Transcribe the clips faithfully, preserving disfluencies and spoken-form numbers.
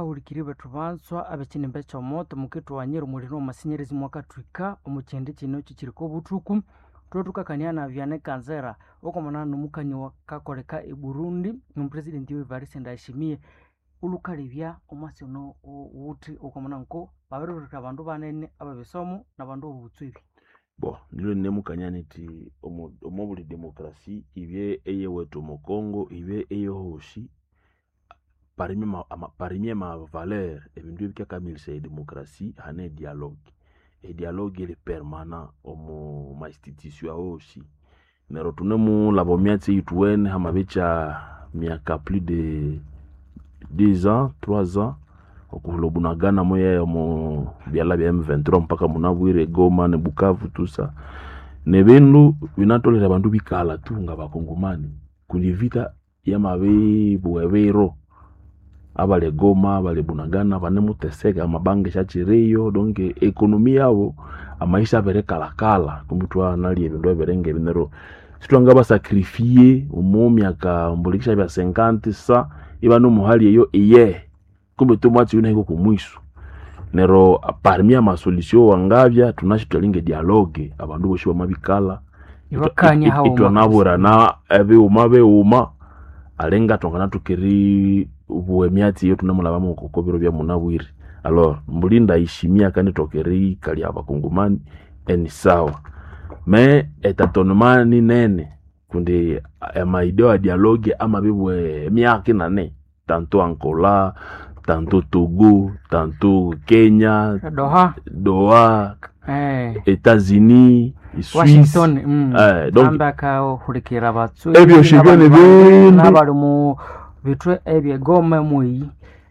bahurikiri betu banswa abekinimbe kyomoto mukitu wanyiro mulino masinyerezi mwaka twika omukyende kino kikiriko butuku tutukakania na Vianney Kanzera okomana numukanyi wakakoleka e Burundi no president Evariste Ndayishimiye ulukalibya omwasi no uti okomana nko baberurika abantu banene ababesomo nabantu obutswibi bo nilo nemukanya niti omobuli demokrasi ibye eye wetu mu Kongo ibye eye hoshi parmi ma parmi ma valeur ebintu bikakamilisa e demokrasi hane dialogue e dialogue ele permanent omo ma institution hoshi nero tunemu labomiati ituene hamabecha miaka plus de dix ans trois ans okulobunagana moya omo byala bya M vingt-trois mpaka munabwire Goma ne Bukavu tusa nebindu binatolera bantu bikala tu nga bakongomani kulivita ya mabe bwebero abale Goma abale Bunagana banemuteseka amabange shachireyo donc ekonomi yabo amaisha berekala kala kumutwa nali ebindu eberenge binero sitwanga basacrifier umu myaka mbulikisha bya cinquante sa iba no muhali eyo iye kumbe to mwati una hiko kumwisu nero parmi ama solution wangavya tunashitalinge dialogue abandu boshi bamabikala ibakanya hawo ito nabura na ebe umabe uma alenga tongana tukiri ubuemyati yo tunamulaba mu kokobiro bya munabwire alors mbulinda ishimia kandi tokeri kali abakongomani eni sawa me etatonoma ni nene kundi ama ideo ya dialogue ama bibwe myaka nane tanto Angola tanto Togo tanto Kenya Doha Doha eh États-Unis Washington mm. eh donc ambaka hurikira batsu ebyo shibone bintu nabali mu bitwe ebye Goma muyi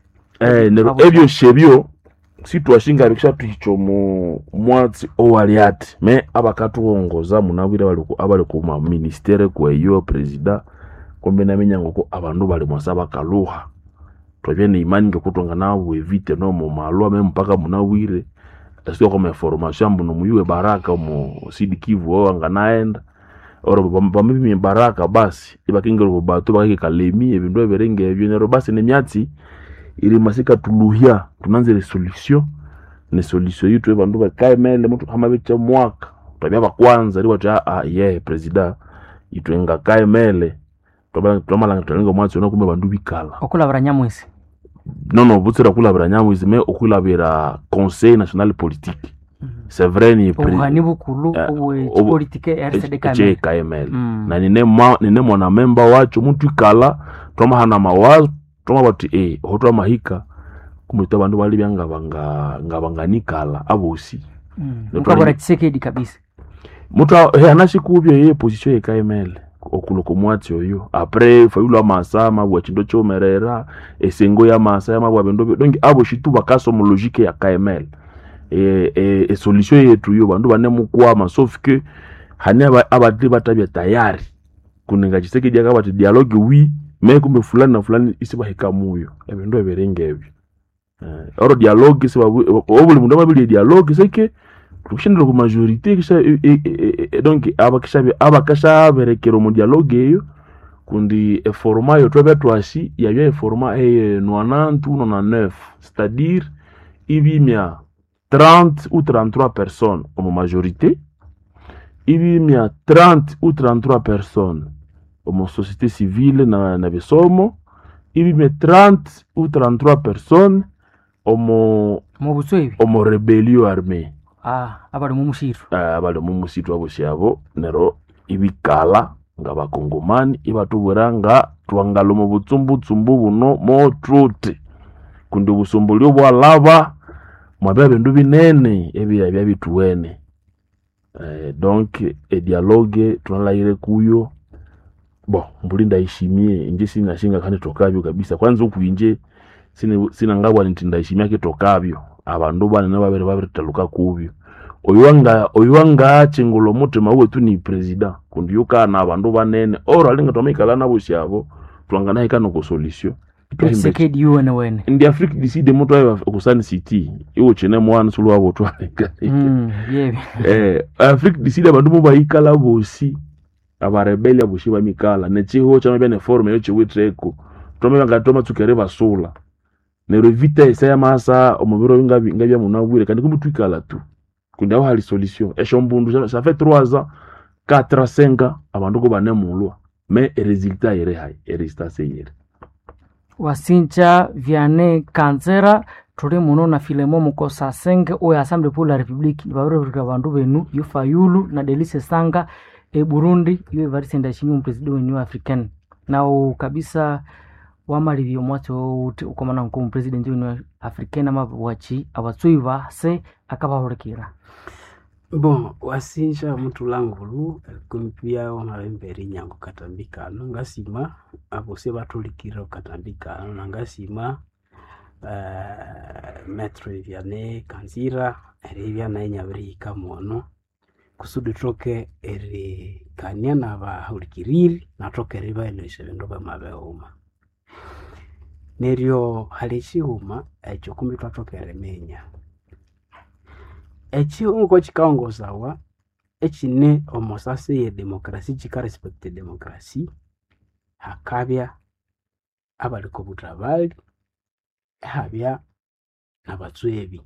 eh nero ebyo shebyo situashinga bikisha tuhicho mu mwatsi owaliati me abakatuongoza munabwira bali ku abali ku ma ministere kwa yo president kombe na menyango ko abandu bali mwasaba kaluha twabene imani ngokutonga nawo evite no mu malwa me mpaka munawire tasio kama information mbuno muywe baraka mu Sidikivu wanga naenda oro bamimi baraka basi ibakingero bato bakike kalemi ebindu eberenge ebyo nero basi ne myatsi ili masika tuluhia tunanze le solution ne solution yitu ebandu bakaimele mtu kama bicha mwaka tabia ba kwanza ri watu ah yeah president itwenga kaimele toba tomala tulingo mwatsi no kumbe bandu bikala okulabira nyamwisi non non butsira kulabira nyamwisi me okulabira conseil national politique mm -hmm. c'est vrai ni president bukulu obwe uh, politique R C D K M L mm. na nine mwa nine mwana member wacho mtu ikala toma hana mawazo toma bati eh hotwa mahika kumita bandu bali byanga banga ngabanganikala abosi mm. ukabora Tshisekedi kabisa mutu he anashikubye ye position ya K M L okuluko mwati oyo après fayulu amasama bwa chindo chomerera esengo ya masama bwa bendo donc abo shitu bakaso mu logique ya K M L e e, e solution yetu yo bandu banemukwa sauf que hane abadri batabya tayari kuninga Tshisekedi akabati dialogue oui mais kumbe fulani na fulani isiba hekamuyo ebendo eberenge ebyo eh oro dialogue siba obuli mundu ababili dialogue seke tushindira ku majorité kisha e, e, e, donc abakisha abakasha berekero mu dialogue eyo kundi e format yo twebe twashi yabya e format e quatre-vingt-dix ou quatre-vingt-dix-neuf c'est-à-dire ibimia trente ou trente-trois personnes en majorité ibimia trente ou trente-trois personnes en société civile na na besomo ibimia trente ou trente-trois personnes omo mobuswebi omo rebellion armée ah abali mu mushiru ah abali mu musitu abo syabo nero ibikala nga bakongomani ibatubweranga twangalo mu butsumbu tsumbu buno mo truth kundi busumbulyo bwa lava mwabya bindu binene ebya bya bituwene eh donc e dialogue tunalayire kuyo bo mbulinda ishimie nje sina shinga kandi tokabyo kabisa kwanza ukuinje sina sina ngabwa ntinda ishimia kitokabyo abandu bana nababere babiritaluka kubyo oyuanga oyuanga chingolo mutima wetu ni president kundi yukana abandu banene oro alinga tomikala nabo syabo twangana ikano ko solution Tshisekedi yuwe na wene ndi Afrique d'ici de moto ya kusani city iwo chene mwana sulu abo twaleka mm yeah eh Afrique d'ici de bandu mubayikala bosi abarebeli aboshi bamikala nechiho chama bene forme yo chiwitreko tomela ngatoma tukere basula nero vitesse ya masa omubiro ngabi ngabya munabwire kandi kubutwikala tu kundi aho hali solution eshombundu ça fait trois ans quatre ans cinq ans abantu ko banemulwa mais resultat yere hay resultat seyere Wasinja Vianney Kanzera tuli muno na Filemo Mukosa Senge oya Assemblée pour la République baburika bandu benu yufa yulu na Delice Sanga e Burundi iwe Evariste Ndayishimiye president wa Union Africaine nao kabisa wamalivyo mwacho uti ukomana nko president wa Union Africaine ama wachi abatsuiva se akabahorekera. Bon, wasinja mtu langulu kumpia wamabemberi nyango katambikano ngasima abose batulikira katambikano ngasima uh, Maître Vianney Kanzira eribya na nyabiri kamono kusudi troke eri kanya na bahulikiriri na troke riba ino isebendo bamabeuma neryo halichihuma ekyo kumbi twatoke remenya echi ungo chikaongozawa echine omosase ye demokrasi chika respecte demokrasi hakabya abaliko butabali habya nabatswebi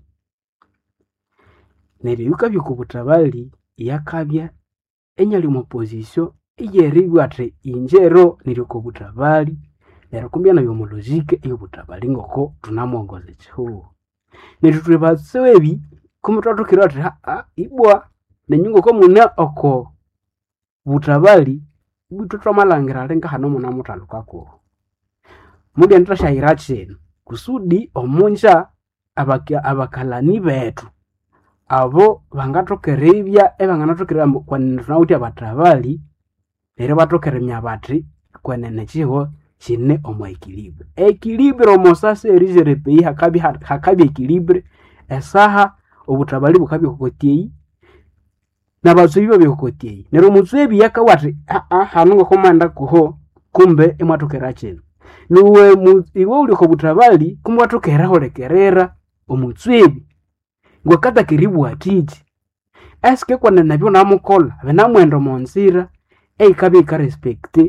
neryo yukabyo kubutabali yakabya enyali mu position iyeribwate injero neryo kubutabali neryo kumbya nayo mu logique eyo butabali ngoko tunamongoza chihu neryo tubatswebi kumutatu kirati ha ibwa nenyungo ko muna oko butabali butotwa malangira alenga hano muna mutaluka ko mudi ntasha irachen kusudi omunja abakia abakalani betu abo bangatokerevya ebanganatokera kwanene tunauti abatabali ere batokeremya batri kwanene chiho chine omo equilibre equilibre omosase erigere pays hakabi hakabi equilibre esaha obutabali bukabi kokotiei na bazubi babikotiei nero mutsebi yakawati a a hanunga komanda kuho kumbe emwatokera cheno nuwe iwe uli ko butabali kumbe watokera holekerera omutsebi ngokata kiribu atiji eske kwa nabyo namukola benamwendo monzira eikabi ka respecte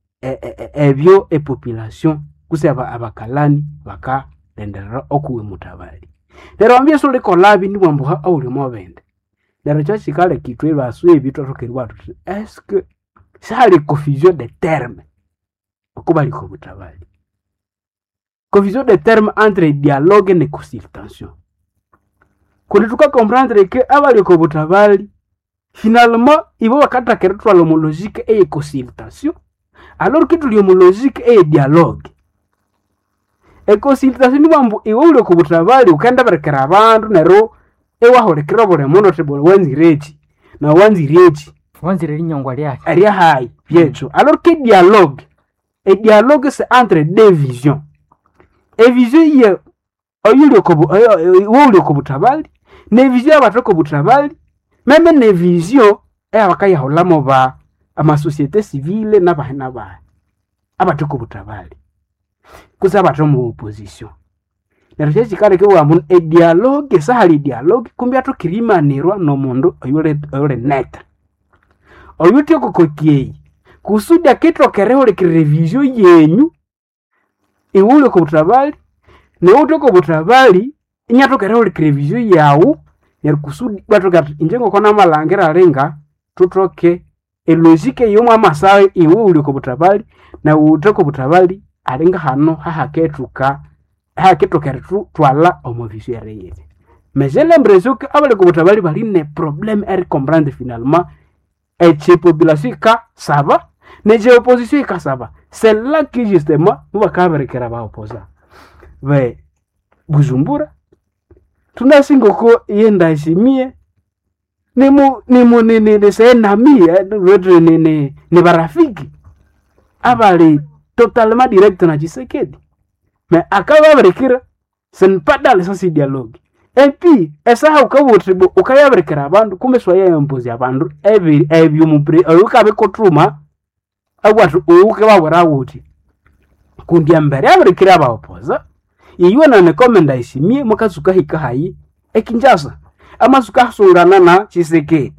ebyo e population kuseba abakalani baka lenderera okuwe mutabali nero ambye sole kolabi ndi mwambo ha auli mobende nero chachi kale kitwe baswe bitotokeri watu eske sale confusion de terme okubali ko butabali confusion de terme entre dialogue et consultation kundi tuka comprendre que abali ko butabali finalement ibo bakata keretwa lo logique et consultation alors que tuli mo logique et dialogue e consultation ni mambo iwo ule ko butabali ukanda barekera abantu nero ewa horekera bole mono tebole wanzirechi na wanzirechi wanzire nyangwa lyake ari hai yecho alors que dialogue et dialogue c'est entre deux visions et vision ye oyule ko iwo ule ko butabali ne vision abatoko butabali même ne vision e abakaya holamo ba ama société civile na bahina ba abatoko butabali kusaba tomu opposition neryo chikale ke wa mun e dialogue sahali dialogue kumbi atokirimanirwa no mundo oyule oyule net oyuti kokotiei kusudi akitokere le revision yenyu iwule ko butabali ne utoko butabali inyatokere le revision yawu neryo kusudi batoka injengo kona malangira alenga tutoke e logique yomu amasawe iwule ko butabali na utoko butabali alenga hano hahaketuka haketokera twala omovisiere yete mais j'ai l'impression que abale ko butabali bali ne problème er comprendre finalement et chez population ka ça va ne j'ai opposition ka ça va c'est là que justement nous va kaberekera ba opposa ve Bujumbura tunasingo ko yenda ishimie nemo nemo ne ne c'est un ami ne ne ne barafiki abale totalement direct na Tshisekedi mais akaba barekera ce n'est pas dans le sens dialogue et puis esa ukabutribo ukayaberekera abantu kumbe soya yempozi abantu every every mupre ukabe kotruma abwatu uke babura wuti kundi ambere aberekera abapoza iyo na ne komenda isimie mukazuka hika hayi ekinjasa amasuka surana na Tshisekedi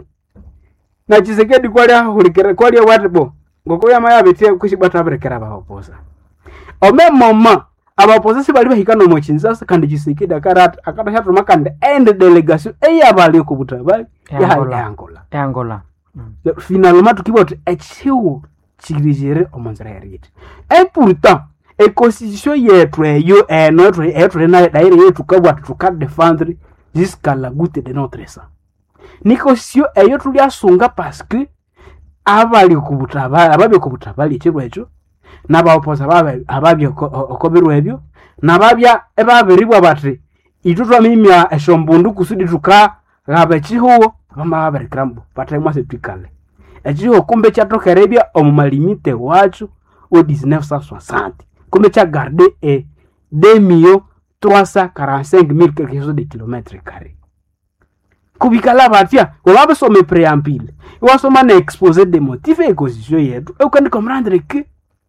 na Tshisekedi kwali ahulikere kwali watibo ngoko yama yabetie kushibata aberekera abapoza au même moment abaposesi bali bahikana mu Kinshasa kandi Tshisekedi akarata akathatuma kandi end delegation eyabali ku butabali ya Angola Angola mm. Finalement tukibota echiwo chirijere omanzira yarite et pourtant e constitution yetu eyo eh notre etre na daire yetu kabwa tuka défendre jusqu'à la goutte de notre sang ni constitution eyo tuliasunga parce que abali ku butabali ababe ku butabali chebwecho nabaopoza babe ababye okobirwa ebyo nababya ebaberibwa bati itutwa mimya eshombundu kusudi tuka gabe chihuo bama barekrambo patemwa sepikale echiho kumbe chatokerebya omumalimite wacu o mille neuf cent soixante kumbe cha garder e deux millions trois cent quarante-cinq mille quelque chose de kilomètres carrés kubikala batya wababe some préambule wasoma na exposé des motifs et constitution yetu e ukandi comprendre que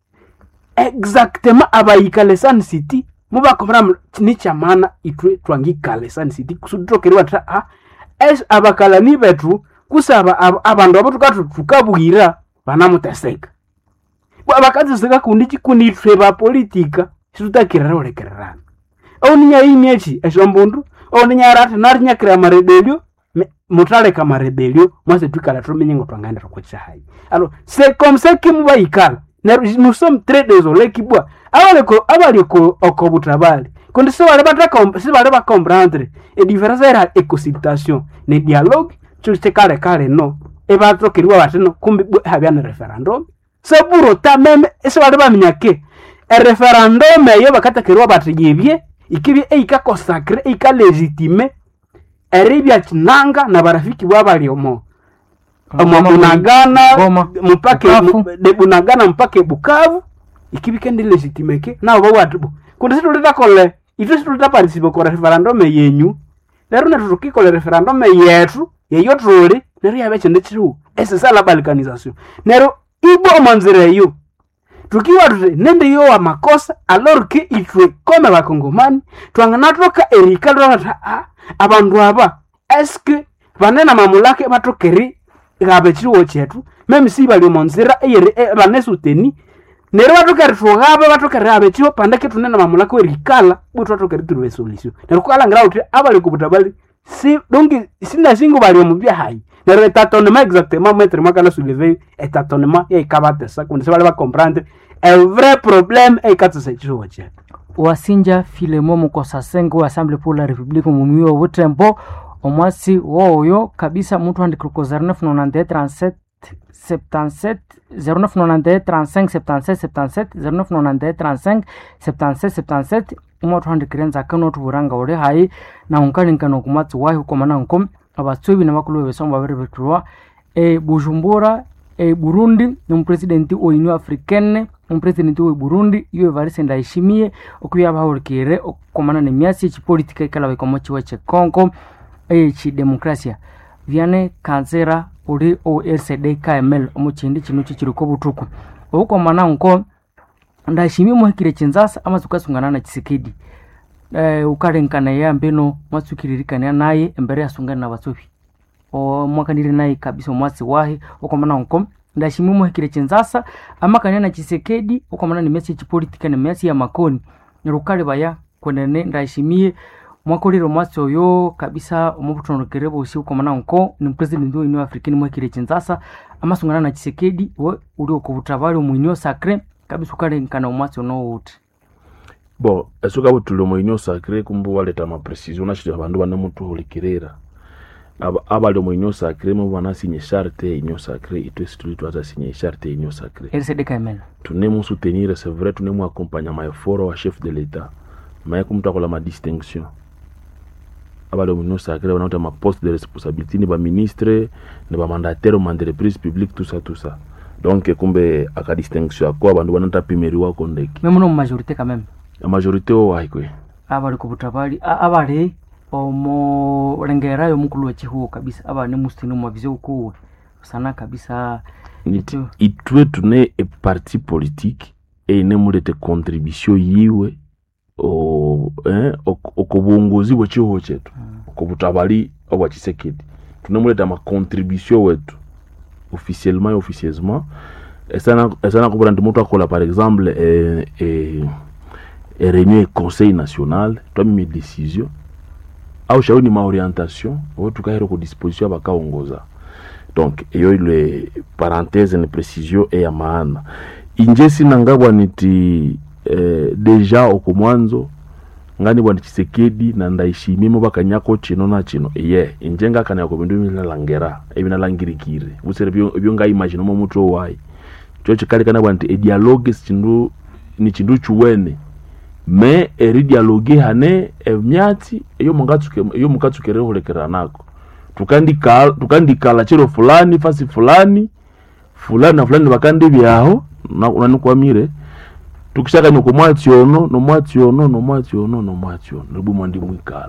exactement abayikale Sun City muba comprendre ni chamana itwe twangikale Sun City kusudi tokerwa ta ah es abakalani betu kusaba abantu abo tukatu tukabwira banamuteseka bwa bakaziseka kundi kikundi twe ba politika tutakirara olekerana oninya imyechi eshombundu oninya rata narinya kira marebelio mutale kama rebelio mwase tukala tumenye ngo twanganda rokwecha hai alors c'est comme ça que muba ikala nous sommes très désolés kibwa abaleko abaleko okobutabali kundi se bale bataka se bale ba comprendre et différence era éco-citation ne dialogue tuche kale kale no e batokirwa bateno kumbi habya na referendum c'est pour autant même se bale ba minyake e referendum yo bakatakirwa batiyebye ikibye e ikakonsacrer e ika légitimer eribya chinanga na barafiki bwabali omo Bunagana mpake de Bunagana mpake Bukavu ikibikende legitimeke na baba watu kundi situleta kole itu situleta participe ko referendum yenyu lero na turuki ko referendum yetu yeyo troli lero yabe chende chiru ese sala balkanisation lero ibo manzire yo tukiwa tute nende yo wa makosa alors que itwe kome bakongomani twangana toka erika dona abantu aba est-ce que banena mamulake batokeri gabe chiwo chetu même si bali monzira eyere banesuteni nero batokeri fogabe batokeri abe chiwo pandake tunena mamulake erikala buto batokeri tuwe solution nero kala ngira uti abali kubutabali si donc sina singo bali omubya hayi nero tâtonnement exactement mettre makana soulever et tâtonnement et kabate ça qu'on va comprendre un vrai problème et quatre c'est chiwo chetu Wasinja Filemo Mukosasengo Assemblée pour la République mumuyo wotembo omwasi woyo kabisa mtu andikruko zero neuf nine trente-sept soixante-dix-sept zero neuf nine trente-cinq soixante-dix-sept soixante-dix-sept zero neuf nine trente-cinq soixante-dix-sept soixante-dix-sept umwatu handikirenza kano tuburanga ore hayi na unkalinkano kumatsi wahi ukomana nkom abatsobi na makulu besomba bere betrwa e Bujumbura e Burundi no presidenti o Union Africaine un presidenti o Burundi yo Evariste Ndayishimiye okuya bahorikire okomana ne myasi chi politika ikala bekomochi wache Kongo e chi demokrasia Viane Kanzera uri o R C D K M L omuchindi chino chichiriko butuku okomana nko Ndayishimiye muhikire chinzasa amazukasungana na Tshisekedi eh ukarenkana ya mbeno matsukiririkana naye embere asungana na batsofi o mwakanire naye kabisa mwasi wahi okomana nko Ndayishimiye muhikire chinzasa amakanya na Tshisekedi okomana ni message politika na message ya makoni nirukale baya kwenene Ndayishimiye mwakolero mwasi oyo kabisa omubutonokere bosi okomana nko ni president wa Union Africaine muhikire chinzasa amasungana na Tshisekedi we uri okubutabali mu Union Sacrée kabisa ukarenkana mwasi ono uti bon esuka butulo mu Union Sacrée kumbu waleta ma precision na shira bandu bana mutu holikirera aba abali mu Union Sacrée mu bana signer charte Union Sacrée itu situli tu ata signer charte Union Sacrée R C D K M L tunemu soutenir c'est vrai tunemu accompagner ma effort au chef de l'état mais comme takola ma distinction abali mu Union Sacrée wana ma poste de responsabilité ni ba ministre ni ba mandataire au entreprise publique tout ça tout ça donc kumbe aka distinction kwa bandu bana tapimeriwa kondeki même non majorité quand même la majorité o haikwe abali kubutabali abali omo rengera yo mukulu wechihuo kabisa aba ni mustino mwa vizio ku sana kabisa niti itwe tune e parti politique e ne mulete contribution yiwe o eh okubunguzi wechihuo chetu okubutabali obwa Tshisekedi tune mulete ma contribution wetu officiellement et officieusement et ça ça na kubura ndimutu akola par exemple eh eh e réunion e conseil national toi mimi décision au shauri ma orientation au tukahero ku disposition bakaongoza. Donc iyo ile parenthèse ni précision e ya maana inje sinangabwa niti eh, deja okumwanzo ngani bwa Tshisekedi na ndaishimimo bakanyako chino na chino ye injenga kana yako bindu bilalangera ebinalangirikire busere byo byo nga imagine mo muto wai cyo chikali kana bwa nti e dialogue sindu ni chindu chuwene me eri dialogue hane emyati iyo mungatsuke iyo mukatsukere holekera nako tukandika tukandikala chero fulani fasi fulani fulani na fulani bakandi byaho na unanikwamire tukishaka nyoko mwati ono no mwati ono no mwati ono no mwati ono rubu mwandi mwikala.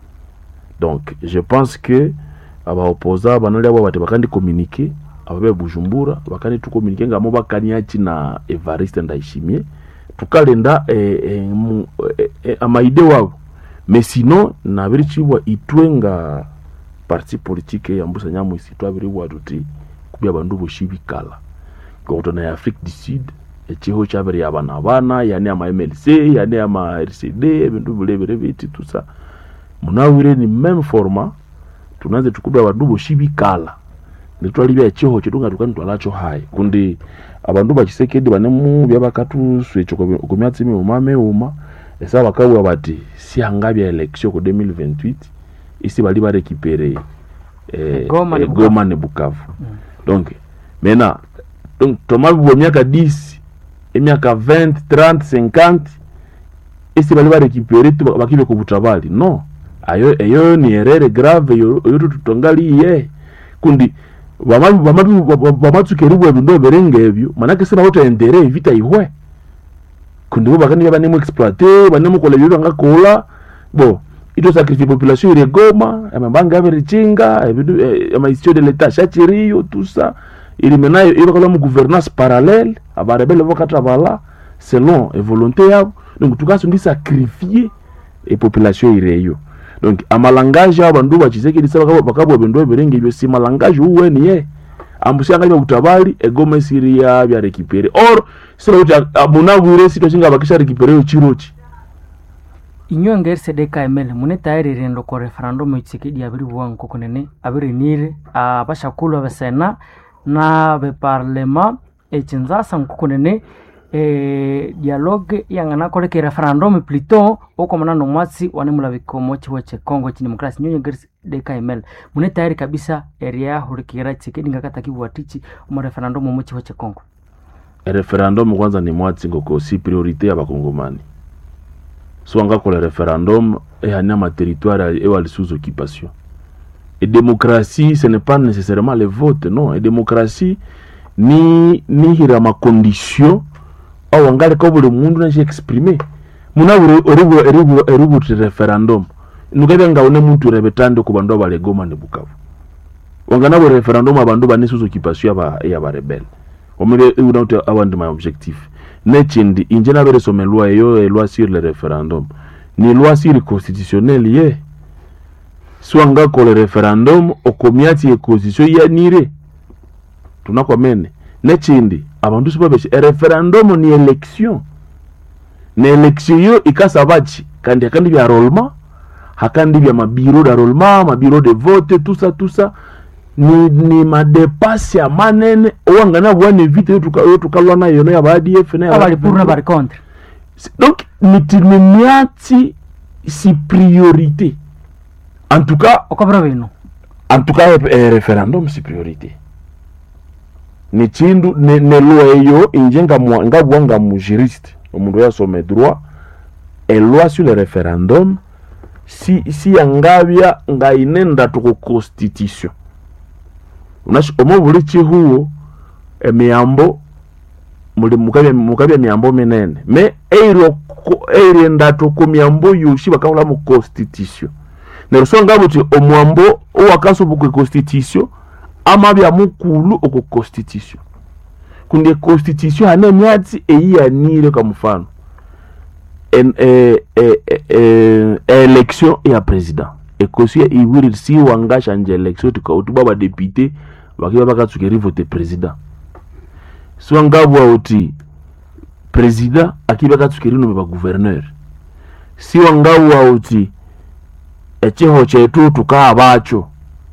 Donc je pense que aba opposa banali abo bate bakandi communiquer ababe Bujumbura bakandi tu communiquer ngamo bakani ati na Evariste Ndayishimiye tukalenda eh, eh, eh, eh, amaide wabo mais sinon na birichibwa itwenga parti politique ya mbusa nyamu isitwa biri waduti kubya bandu boshibikala ko na Afrique du Sud echiho chabere yabana bana yani ama M L C yani ama R C D bindu bulebere biti tout ça munawire ni même format tunaanze tukubya bandu boshibikala nditwali bya echiho chidunga tukani twalacho hai kundi abandu bachisekedi banemu byabakatu switch ko myatsi mi umame uma esa bakabwa bati si hangabya election ko deux mille vingt-huit ici bali ba récupérer eh, Goma, eh, Goma ne Bukavu. Mm. Donc maintenant donc Thomas bo miaka dix et miaka vingt trente cinquante ici bali ba récupérer tu bakibe ko Butabali non ayo ayo ni erreur grave yo yo tutongali ye kundi bama bama bama tukeribu bindo berenge ebyo manake sema wote endere vita ihwe kundi bo bakani banemu exploiter banemu ko leyo ngakola bo ito sacrifice population ile Goma amabanga aberichinga ama histoire de l'état chachirio tout ça il menayo il va mu gouvernance parallèle abarebele vokatra bala selon et volonté yabo donc tukaso ndi sacrifier et population ile yo donc amalangage abandu bachizeke disaba bakabo bendo berenge byo si malangage uwe ni ye ambushanga bya utabali e Goma Syria bya récupérer or sira uti abuna bure sito chinga bakisha récupérer yo chirochi inyo ngeri C D K M L mune tayari rendo ko referendum Tshisekedi abiri bwanko konene abiri nire abashakulu abasena na be parlement echinzasa nkukonene e dialogue yangana kore ke referendum plutôt okomana no mwatsi wane mulabikomo chiweche Kongo chini demokrasi nyonyo ngeri C D K M L mune tayari kabisa area hulikira Tshisekedi ngakata kibwatichi mu referendum mu chiweche Kongo. Referendum kwanza ni mwatsi ngoko si priorité ya bakongomani soit encore le référendum et un ma territoire et à sous occupation. Et démocratie, ce n'est pas nécessairement le vote, non. Et démocratie, ni ni hirama condition, ou angale comme le monde n'a exprimé. Muna oribu oribu oribu référendum. Nous avons gagné muntu rebetando kubando bale Goma ne Bukavu. Wangana bo référendum abando bani sous occupation ya ba ya ba rebelle. Omere unauta awandi my objectif. Nechindi injena bere some loi yo loi sur le référendum ni loi sur constitutionnelle ye swanga ko le référendum okomiati e constitution ya nire tunakwa mene nechindi abandu sibabeshi e référendum ni élection ne élection yo ikasabachi kandi kandi bya rollement hakandi bya mabiro da rollement mabiro de vote tout ça tout ça ni ni madepasse ya manene owangana bwane vite yo tukalwa na yo ya ba D F na abali pour na bari contre donc nitimeniati si priorité en tout cas okobra bino en tout cas eh, référendum si priorité ni chindu ne, ne loi yo injenga mwanga bwanga mu juriste omundu ya some droit et loi sur le référendum si si angabya ngainenda tuko constitution unashi omobuli huo emiyambo muli mukabya mukabya miyambo minene me eiro eire ndato ku miyambo yushi bakawula mu constitution nerso ngabo ti omwambo owakaso bu constitution amabya mukulu oko constitution kunde constitution hane myatsi eyiyanire kwa mfano en eh eh eh election ya president ekosia iwiri si wangasha nje election tukautuba ba député bakiba bakatsuke voter president swangabwa uti president akiba katsukirino meba gouverneur si wangawa uti echeho chetu tukaa bacho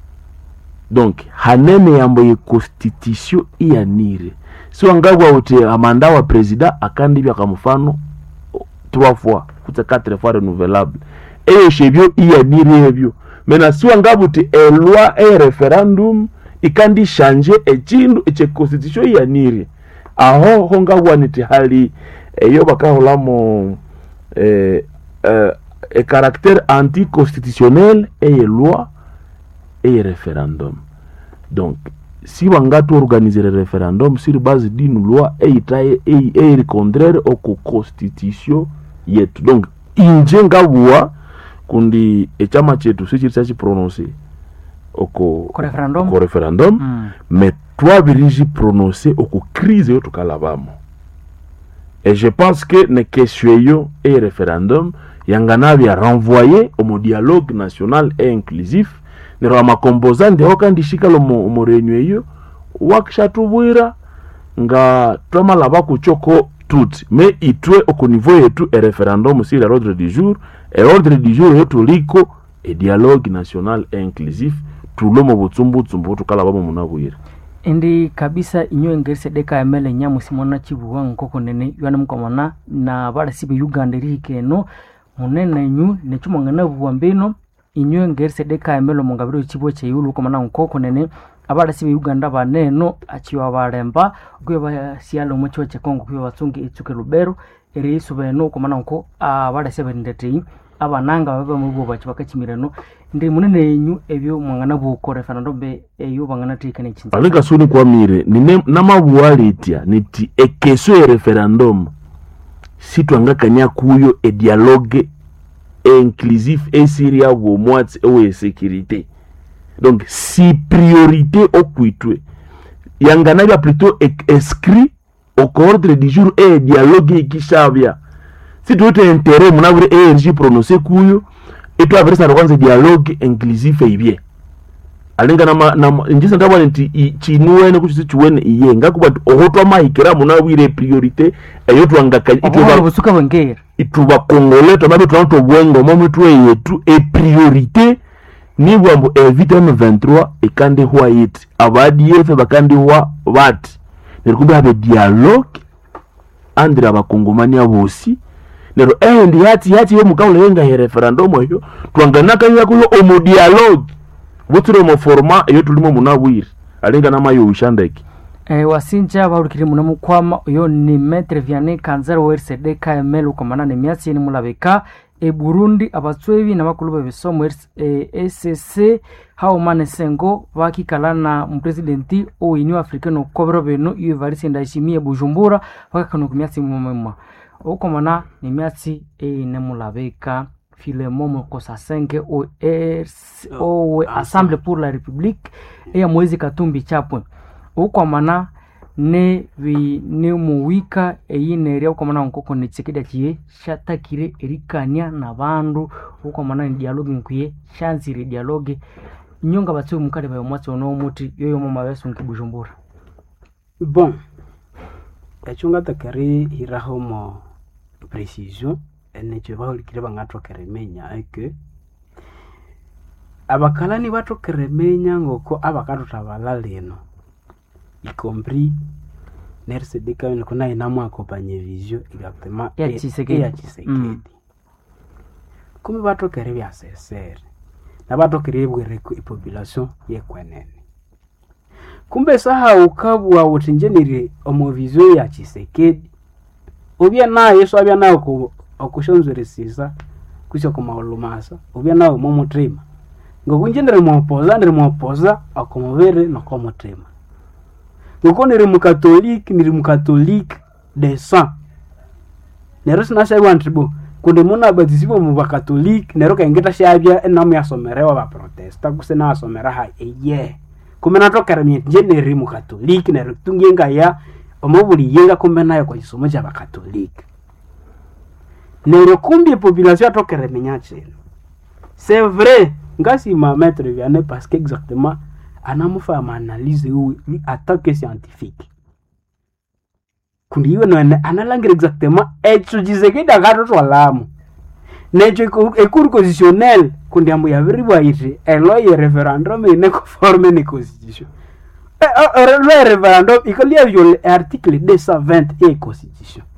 donc hanene yambo ye constitution iyanire si wangawa uti amanda wa president akandi bya kamufano trois fois kutsa quatre fois renouvelable eyo shebyo iyanire ebyo mena si wangawa uti e loi e referendum ikandi changer echindu eche constitution iyanire aho honga waniti hali eyo bakahola mo eh, eh, e caractère anticonstitutionnel et loi et référendum. Donc si wangatu organiser le référendum sur base d'une loi et itaye et est contraire au constitution yetu. Donc injenga bua kundi echama chetu sichi sachi prononcer oko ko référendum ko référendum mm. mais toi virigi prononcer oko crise yo tukalabamo. Et je pense que ne question et référendum yangana bya renvoyer au dialogue national et inclusif ne rama composante okandi shikalo mo, mo réunion yo wakishatubwira nga twama laba kuchoko tout mais itwe au niveau yetu et référendum sur l'ordre du jour et ordre du jour yetu liko et dialogue national et inclusif tulomo butsumbu tsumbu tukala babo munabwira indi kabisa inyo engerse deka emele nyamu simona chibuwa nkoko nene yana mkomana na bala sibe Uganda rikeno munene nyu nechumangana buwambino inyo engerse deka emelo mungabiro chibuwa che yulu komana nkoko nene abala sibe Uganda baneno achiwa balemba kwe ba sialo mocho che Kongo kwe batsungi itsuke Lubero eri isubeno komana nko abala sibe ndetei abananga baba mubo bachibakachimirano ndi munene nyu ebyo mwangana buko referendum be eyo bangana tikane chinza alika suni kwa mire ni namabuwalitia niti ekeso e referendum si twangakanya kuyo e dialogue e inclusif e siria wo mwatsi e sécurité donc si priorité au kuitwe yangana ya plutôt inscrit au ordre du jour e dialogue kishabia si tu te intérêt munabure e rg prononcer kuyo et toi après ça kwanza dialogue inclusif et bien alinga na na njisa ndabwa nti chinuwene kuchisi chuwene iye ngakuba ohotwa mahikira munabire priorité eyo twangaka ituba busuka bangera ituba kongole to mabe twanto bwengo momu twe yetu e priorité ni bwambo evite M vingt-trois e kandi hwa yiti abadi yefe bakandi hwa bati nirikumbe habe dialogue andira bakongomani abosi nero eh ndi hati hati yo mukawule yenga he referendum yo twanganaka yakuyo omo dialogue butiro mo forma yo tulimo munabwire alenga nama yo ushandeki eh wasinja baurikire munamu kwama yo ni Maître Vianney Kanzera wa R C D K M L komana ne myatsi ni mulabeka e Burundi abatswebi na bakulu bebisomo e S C hao mane sengo bakikalana mu presidenti o Union Africaine okobro beno Evariste Ndayishimiye Bujumbura bakakano kumyatsi mumema okomana ni myatsi e ne mulabeka Filemon Mokosa cinq o o Assemblée pour la République e ya mwezi Katumbi chapwe okomana ne vi ne muwika eyine ria okomana nkoko ne tsekeda kiye shatakire erikanya na bandu okomana ni dialogue nkuye shanzire dialogue nyonga batse mukale bayo mwatsi ono muti yoyo mu mabeso nkibujumbura bon echunga takari hiraho mo précision ene cheba ulikire bangatwa keremenya eke abakalani bato keremenya ngoko abakato tabala leno y compris R C D K kuna inamu accompagner vision exactement ya Tshisekedi ya Tshisekedi kuma bato kere bya sesere na bato kere bwere ku population ye kwenene kumbe saha ukabwa utinjenire omo vision ya Tshisekedi obya na yeso abya na ko okushonzeresiza kusho kuma olumasa obya na mo mutrima ngokunjendere mo opoza ndere mo opoza akomovere no komotrima ngoko nere mu catholique nere mu catholique de sang nero sina sha wantribo kunde mona batisibo mu ba catholique nero kangeta shabya enamu ya somerewa ba protesta kusena asomera ha eye kumena tokera mi nere mu catholique nero tungenga ya omobuli yenga kumbe nayo kwa isomo ja ba catholique nero kumbi population tokera menyache c'est vrai ngasi ma Maître Vianney parce que exactement anamufa analyse ou attaque scientifique kundi iwe nene analangira exactement echo Tshisekedi katotwalamu necho ekuru constitutionnel kundi ambu yabiribwa iti eloye referendum ine conforme ne constitution le referendum ikolia viole article deux cent vingt et constitution